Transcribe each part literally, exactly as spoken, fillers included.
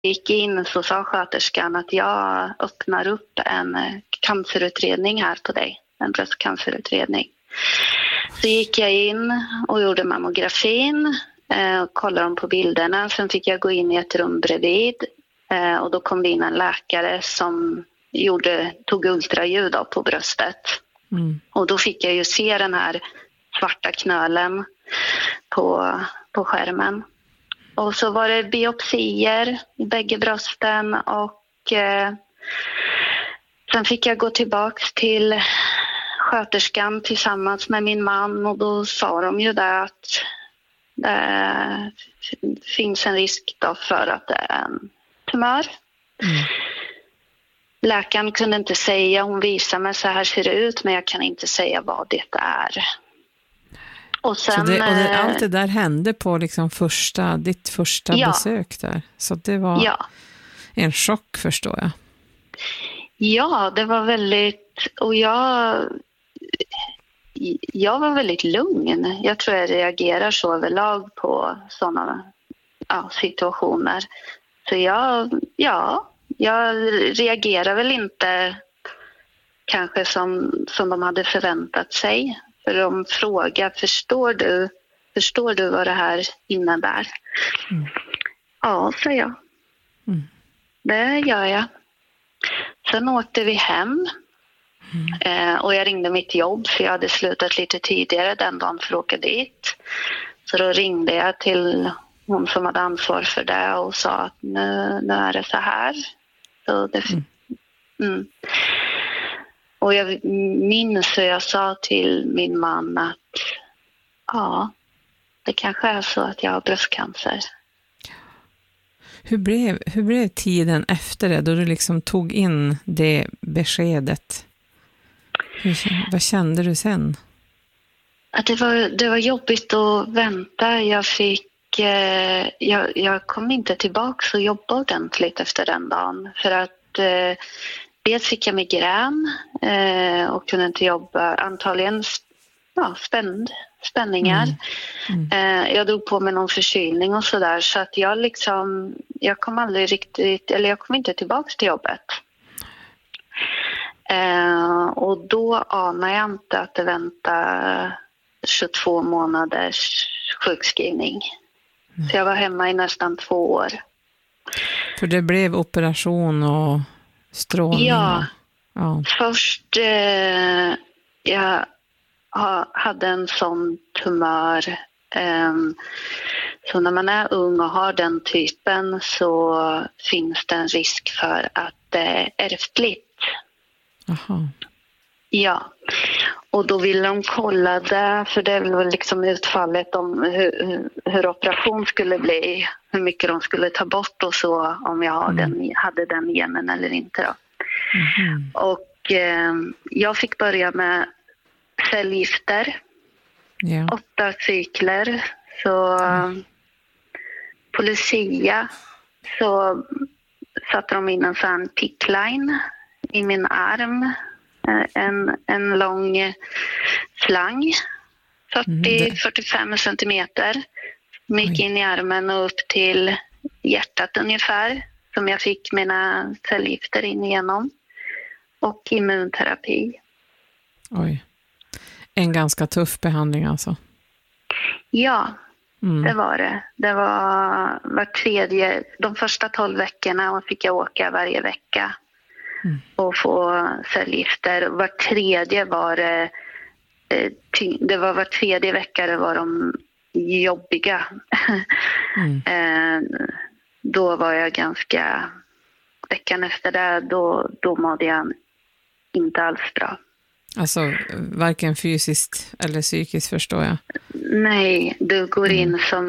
gick in så sa sköterskan att jag öppnar upp en cancerutredning här på dig. En bröstcancerutredning. Så gick jag in och gjorde mammografin eh, och kollade dem på bilderna. Sen fick jag gå in i ett rum bredvid eh, och då kom det in en läkare som gjorde, tog ultraljud på bröstet. Mm. Och då fick jag ju se den här svarta knölen på, på skärmen. Och så var det biopsier i bägge brösten och eh, sen fick jag gå tillbaks till sköterskan tillsammans med min man och då sa de ju där att det finns en risk då för att det är en tumör. Mm. Läkaren kunde inte säga, hon visade mig så här ser det ut men jag kan inte säga vad det är. Och sen, så det, och det, allt det där hände på liksom första, ditt första ja. besök där. Så det var ja. en chock förstår jag. Ja, det var väldigt, och jag, jag var väldigt lugn. Jag tror jag reagerar så överlag på sådana ja, situationer. Så jag, ja, jag reagerar väl inte kanske som, som de hade förväntat sig. För de frågar, förstår du, förstår du vad det här innebär? Mm. Ja, säger jag. Mm. Det gör jag. Sen åkte vi hem. Mm. Eh, och jag ringde mitt jobb för jag hade slutat lite tidigare den dagen för att åka dit. Så då ringde jag till hon som hade ansvar för det och sa att nu, nu är det så här. Så det, mm. Mm. Och jag minns hur jag sa till min man att ja, det kanske är så att jag har bröstcancer. Hur blev, hur blev tiden efter det då du liksom tog in det beskedet? Hur, vad kände du sen? Att det var, det var jobbigt att vänta. Jag fick, eh, jag, jag kom inte tillbaka och jobba ordentligt efter den dagen. För att eh, dels fick jag migrän eh, och kunde inte jobba. Antagligen ja, spänd, spänningar. Mm. Mm. Eh, jag drog på mig någon förkylning och sådär. Så att jag liksom, jag kom aldrig riktigt, eller jag kom inte tillbaka till jobbet. Eh, och då anar jag inte att det väntar tjugotvå månaders sjukskrivning. Mm. Så jag var hemma i nästan två år. För det blev operation och strålning? Ja, ja. först eh, jag ha, hade en sån tumör. Eh, så när man är ung och har den typen så finns det en risk för att det är ärftligt. Aha. Ja, och då ville de kolla det, för det var liksom utfallet om hur, hur operation skulle bli, hur mycket de skulle ta bort och så, om jag hade, mm. den, hade den genen eller inte då. Mm. Och eh, jag fick börja med cellgifter, yeah. åtta cykler, så mm. på Lucia så satte de in en sån pickline i min arm. En, en lång slang, fyrtio till fyrtiofem centimeter, gick in i armen och upp till hjärtat ungefär, som jag fick mina cellgifter in igenom, och immunterapi. Oj, en ganska tuff behandling alltså. Ja, mm. det var det. Det var var tredje, de första tolv veckorna fick jag åka varje vecka. Mm. Och få cellgifter. Var tredje var det, det var var tredje vecka det var de jobbiga. Mm. Då var jag ganska, veckan efter det då, då mådde jag inte alls bra. Alltså varken fysiskt eller psykiskt, förstår jag. Nej, du går in mm. som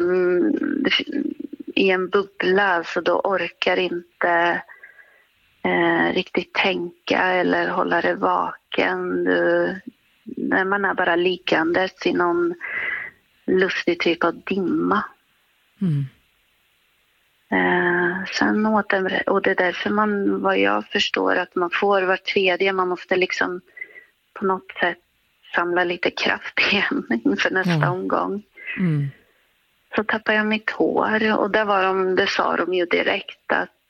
i en bubbla, så då orkar inte Eh, riktigt tänka eller hålla det vaken. Du, när man är bara liggandes i någon lustig typ av dimma. Mm. Eh, sen åter, och det är därför man, vad jag förstår, att man får var tredje, man måste liksom på något sätt samla lite kraft igen inför nästa ja. omgång. Mm. Så tappade jag mitt hår, och där var de, det sa de ju direkt att